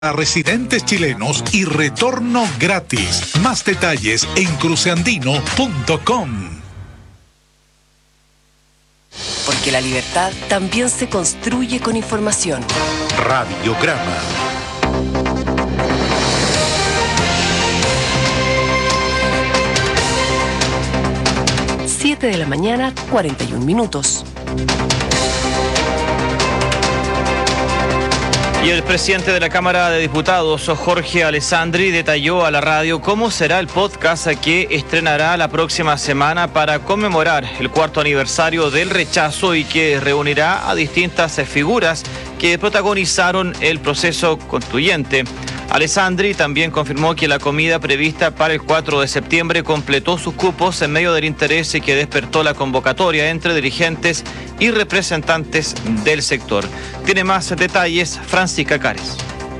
A residentes chilenos y retorno gratis. Más detalles en cruceandino.com. Porque la libertad también se construye con información. Radiograma. Siete de la mañana, 41 minutos. Y el presidente de la Cámara de Diputados, Jorge Alessandri, detalló a la radio cómo será el podcast que estrenará la próxima semana para conmemorar el 4º aniversario del rechazo y que reunirá a distintas figuras que protagonizaron el proceso constituyente. Alessandri también confirmó que la comida prevista para el 4 de septiembre completó sus cupos en medio del interés que despertó la convocatoria entre dirigentes y representantes del sector. Tiene más detalles Francisca Cares.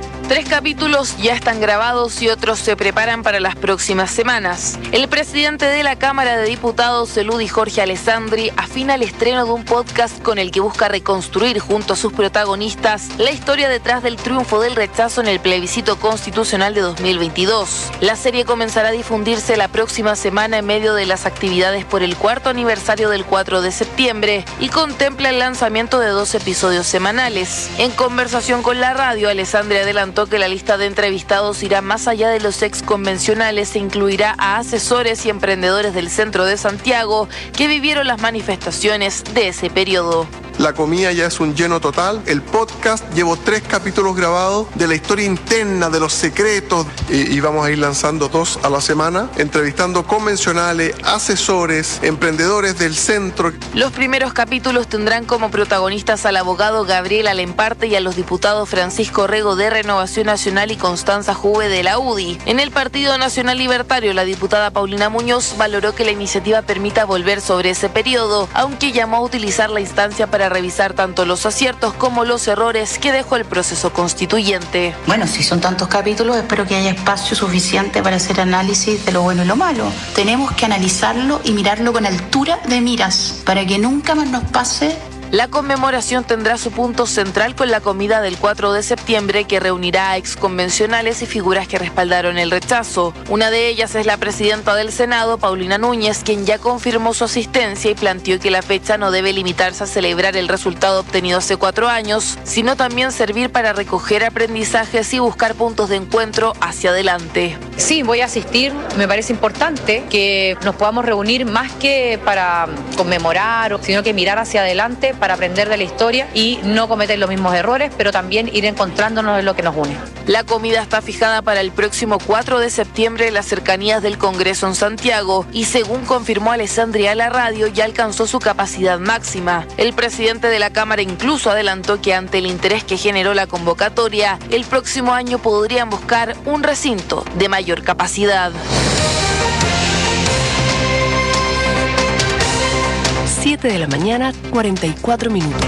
3 capítulos ya están grabados y otros se preparan para las próximas semanas. El presidente de la Cámara de Diputados, Eludi Jorge Alessandri, afina el estreno de un podcast con el que busca reconstruir junto a sus protagonistas la historia detrás del triunfo del rechazo en el plebiscito constitucional de 2022. La serie comenzará a difundirse la próxima semana en medio de las actividades por el 4º aniversario del 4 de septiembre y contempla el lanzamiento de 2 episodios semanales. En conversación con la radio, Alessandri adelantó que la lista de entrevistados irá más allá de los ex convencionales e incluirá a asesores y emprendedores del centro de Santiago que vivieron las manifestaciones de ese periodo. La comida ya es un lleno total. El podcast, llevo 3 capítulos grabados de la historia interna, de los secretos, y vamos a ir lanzando 2 a la semana, entrevistando convencionales, asesores, emprendedores del centro. Los primeros capítulos tendrán como protagonistas al abogado Gabriel Alemparte y a los diputados Francisco Rego de Renovación Nacional y Constanza Juve de la UDI. En el Partido Nacional Libertario, la diputada Paulina Muñoz valoró que la iniciativa permita volver sobre ese periodo, aunque llamó a utilizar la instancia para revisar tanto los aciertos como los errores que dejó el proceso constituyente. Bueno, si son tantos capítulos, espero que haya espacio suficiente para hacer análisis de lo bueno y lo malo. Tenemos que analizarlo y mirarlo con altura de miras para que nunca más nos pase. La conmemoración tendrá su punto central con la comida del 4 de septiembre que reunirá a exconvencionales y figuras que respaldaron el rechazo. Una de ellas es la presidenta del Senado, Paulina Núñez, quien ya confirmó su asistencia y planteó que la fecha no debe limitarse a celebrar el resultado obtenido hace 4 años, sino también servir para recoger aprendizajes y buscar puntos de encuentro hacia adelante. Sí, voy a asistir. Me parece importante que nos podamos reunir más que para conmemorar, sino que mirar hacia adelante para aprender de la historia y no cometer los mismos errores, pero también ir encontrándonos en lo que nos une. La comida está fijada para el próximo 4 de septiembre en las cercanías del Congreso en Santiago y según confirmó Alessandri a la radio ya alcanzó su capacidad máxima. El presidente de la Cámara incluso adelantó que ante el interés que generó la convocatoria, el próximo año podrían buscar un recinto de mayor capacidad. 7 de la mañana, 44 minutos.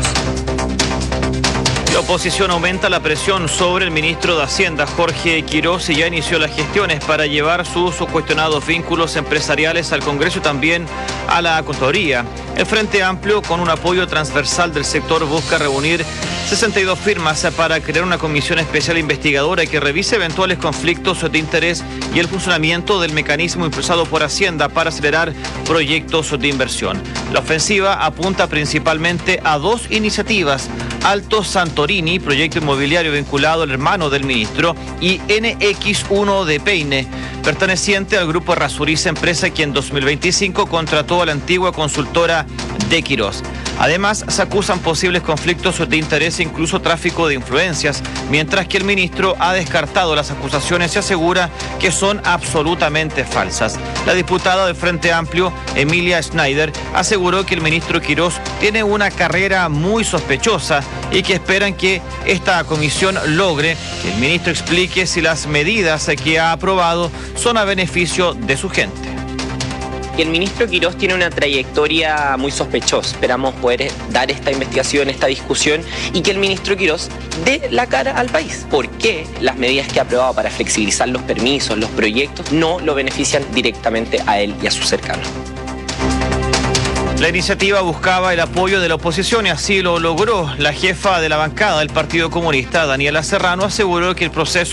La oposición aumenta la presión sobre el ministro de Hacienda, Jorge Quirós, y ya inició las gestiones para llevar sus cuestionados vínculos empresariales al Congreso y también a la Contraloría. El Frente Amplio, con un apoyo transversal del sector, busca reunir 62 firmas para crear una comisión especial investigadora que revise eventuales conflictos de interés y el funcionamiento del mecanismo impulsado por Hacienda para acelerar proyectos de inversión. La ofensiva apunta principalmente a 2 iniciativas: Alto Santorini, proyecto inmobiliario vinculado al hermano del ministro, y NX1 de Peine, perteneciente al grupo Razuriza, empresa que en 2025 contrató a la antigua consultora de Quirós. Además, se acusan posibles conflictos de interés e incluso tráfico de influencias, mientras que el ministro ha descartado las acusaciones y asegura que son absolutamente falsas. La diputada del Frente Amplio, Emilia Schneider, aseguró que el ministro Quirós tiene una carrera muy sospechosa y que esperan que esta comisión logre que el ministro explique si las medidas que ha aprobado son a beneficio de su gente. Y el ministro Quirós tiene una trayectoria muy sospechosa. Esperamos poder dar esta investigación, esta discusión, y que el ministro Quirós dé la cara al país. ¿Por qué las medidas que ha aprobado para flexibilizar los permisos, los proyectos, no lo benefician directamente a él y a sus cercanos? La iniciativa buscaba el apoyo de la oposición y así lo logró. La jefa de la bancada del Partido Comunista, Daniela Serrano, aseguró que el proceso